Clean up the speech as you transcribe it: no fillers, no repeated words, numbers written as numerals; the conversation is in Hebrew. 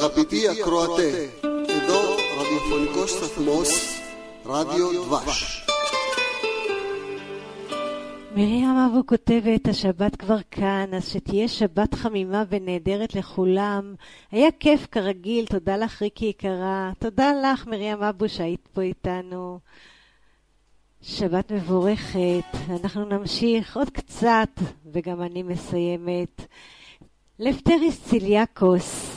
Αγαπητοί ακροατέ, εδώ ραδιοφωνικός σταθμός רדיו דבש. מרים אבו כותבת, השבת כבר כאן, אז שתהיה שבת חמימה ונהדרת לכולם. היה כיף כרגיל, תודה לך ריקי יקרה, תודה לך מרים אבו שהיית פה איתנו. שבת מבורכת, אנחנו נמשיך עוד קצת וגם אני מסיימת. לפטריס ציליאקוס,